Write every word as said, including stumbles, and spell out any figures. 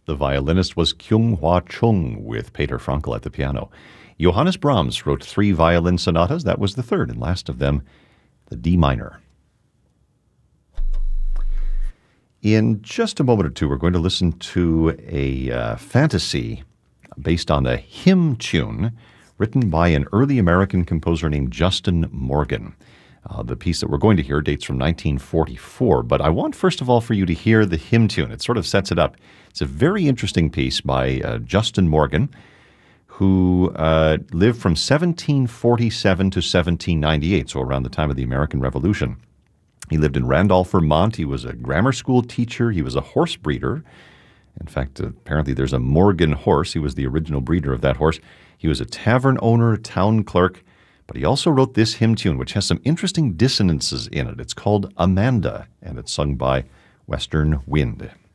The violinist was Kyung Hwa Chung with Peter Frankel at the piano. Johannes Brahms wrote three violin sonatas. That was the third and last of them, the D minor. In just a moment or two, we're going to listen to a uh, fantasy based on a hymn tune written by an early American composer named Justin Morgan. Uh, the piece that we're going to hear dates from nineteen forty-four, but I want first of all for you to hear the hymn tune. It sort of sets it up. It's a very interesting piece by uh, Justin Morgan, who uh, lived from seventeen forty-seven to seventeen ninety-eight, so around the time of the American Revolution. He lived in Randolph, Vermont. He was a grammar school teacher. He was a horse breeder. In fact, apparently there's a Morgan horse. He was the original breeder of that horse. He was a tavern owner, town clerk, but he also wrote this hymn tune, which has some interesting dissonances in it. It's called Amanda, and it's sung by Western Wind.